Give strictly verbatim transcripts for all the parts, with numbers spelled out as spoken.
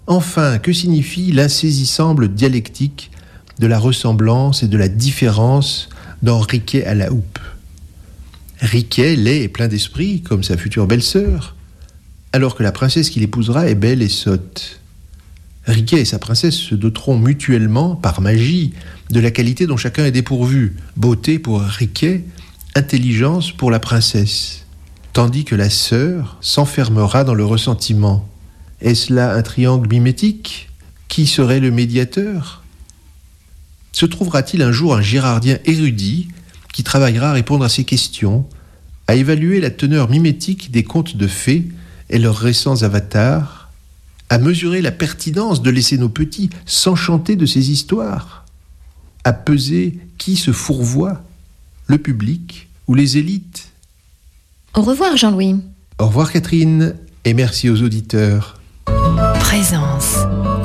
Enfin, que signifie l'insaisissable dialectique de la ressemblance et de la différence dans Riquet à la houppe? Riquet, laid et plein d'esprit, comme sa future belle-sœur, alors que la princesse qu'il épousera est belle et sotte. Riquet et sa princesse se doteront mutuellement, par magie, de la qualité dont chacun est dépourvu. Beauté pour Riquet, intelligence pour la princesse. Tandis que la sœur s'enfermera dans le ressentiment. Est-ce là un triangle mimétique? Qui serait le médiateur? Se trouvera-t-il un jour un girardien érudit qui travaillera à répondre à ces questions, à évaluer la teneur mimétique des contes de fées et leurs récents avatars, à mesurer la pertinence de laisser nos petits s'enchanter de ces histoires, à peser qui se fourvoie, le public ou les élites? Au revoir Jean-Louis. Au revoir Catherine, et merci aux auditeurs. Présence.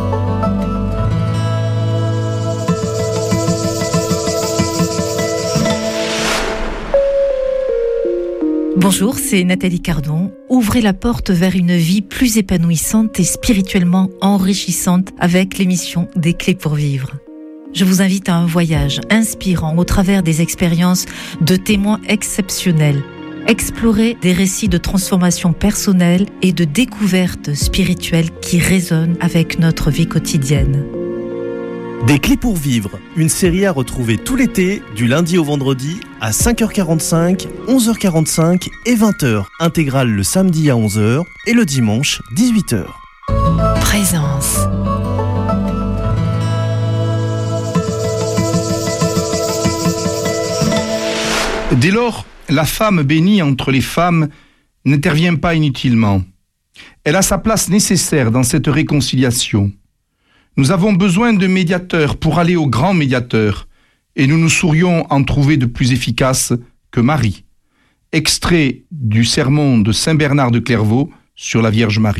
Bonjour, c'est Nathalie Cardon. Ouvrez la porte vers une vie plus épanouissante et spirituellement enrichissante avec l'émission Des Clés pour Vivre. Je vous invite à un voyage inspirant au travers des expériences de témoins exceptionnels. Explorer des récits de transformation personnelle et de découverte spirituelle qui résonnent avec notre vie quotidienne. Des Clés pour Vivre, une série à retrouver tout l'été, du lundi au vendredi, à cinq heures quarante-cinq, onze heures quarante-cinq et vingt heures. Intégrale le samedi à onze heures et le dimanche dix-huit heures. Présence. Dès lors, la femme bénie entre les femmes n'intervient pas inutilement. Elle a sa place nécessaire dans cette réconciliation. Nous avons besoin de médiateurs pour aller au grand médiateur, et nous nous saurions en trouver de plus efficace que Marie. Extrait du sermon de Saint Bernard de Clairvaux sur la Vierge Marie.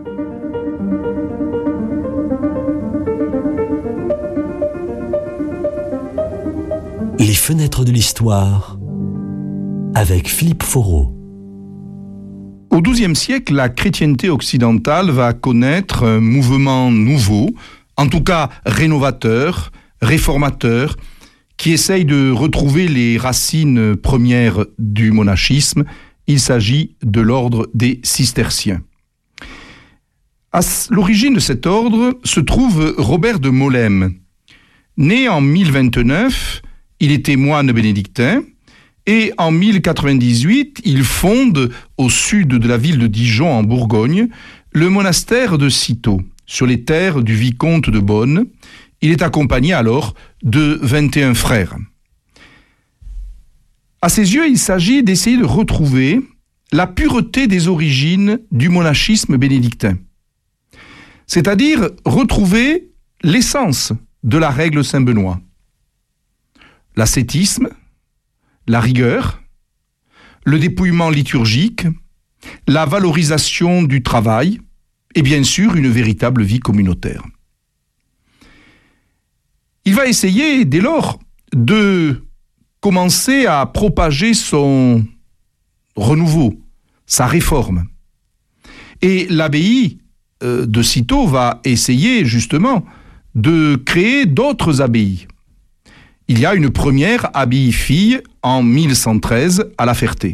Les fenêtres de l'histoire avec Philippe Foreau. Au douzième siècle, la chrétienté occidentale va connaître un mouvement nouveau, en tout cas rénovateur, réformateur, qui essaye de retrouver les racines premières du monachisme. Il s'agit de l'ordre des cisterciens. À l'origine de cet ordre se trouve Robert de Molesme. Né en mille vingt-neuf, il était moine bénédictin, et en mille quatre-vingt-dix-huit, il fonde, au sud de la ville de Dijon, en Bourgogne, le monastère de Cîteaux, sur les terres du vicomte de Beaune. Il est accompagné alors de vingt et un frères. À ses yeux, il s'agit d'essayer de retrouver la pureté des origines du monachisme bénédictin, c'est-à-dire retrouver l'essence de la règle Saint-Benoît. L'ascétisme, la rigueur, le dépouillement liturgique, la valorisation du travail et bien sûr une véritable vie communautaire. Il va essayer dès lors de commencer à propager son renouveau, sa réforme. Et l'abbaye de Cîteaux va essayer justement de créer d'autres abbayes. Il y a une première abbaye fille en mille cent treize à La Ferté.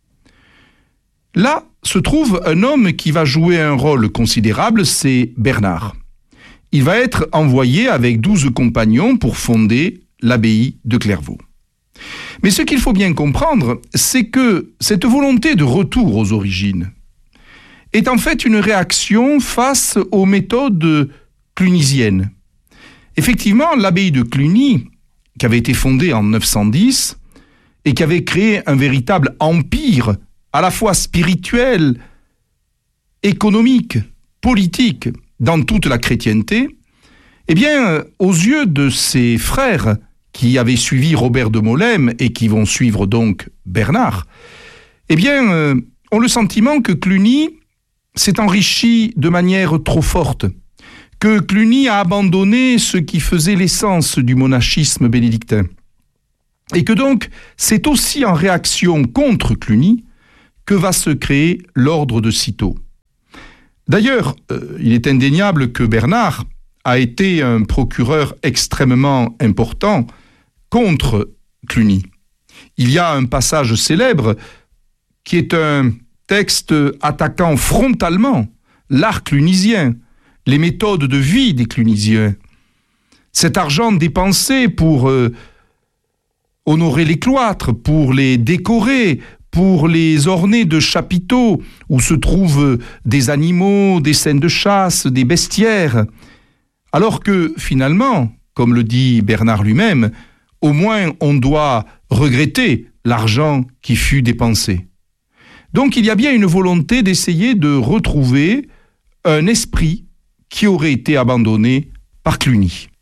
Là se trouve un homme qui va jouer un rôle considérable, c'est Bernard. Il va être envoyé avec douze compagnons pour fonder l'abbaye de Clairvaux. Mais ce qu'il faut bien comprendre, c'est que cette volonté de retour aux origines est en fait une réaction face aux méthodes clunisiennes. Effectivement, l'abbaye de Cluny, qui avait été fondée en neuf cent dix et qui avait créé un véritable empire à la fois spirituel, économique, politique, dans toute la chrétienté, eh bien, aux yeux de ses frères qui avaient suivi Robert de Molesme et qui vont suivre donc Bernard, eh bien, euh, ont le sentiment que Cluny s'est enrichi de manière trop forte, que Cluny a abandonné ce qui faisait l'essence du monachisme bénédictin, et que donc c'est aussi en réaction contre Cluny que va se créer l'ordre de Cîteaux. D'ailleurs, euh, il est indéniable que Bernard a été un procureur extrêmement important contre Cluny. Il y a un passage célèbre qui est un texte attaquant frontalement l'art clunisien, les méthodes de vie des Clunisiens. Cet argent dépensé pour euh, honorer les cloîtres, pour les décorer, pour les orner de chapiteaux où se trouvent des animaux, des scènes de chasse, des bestiaires. Alors que finalement, comme le dit Bernard lui-même, au moins on doit regretter l'argent qui fut dépensé. Donc il y a bien une volonté d'essayer de retrouver un esprit qui aurait été abandonné par Cluny.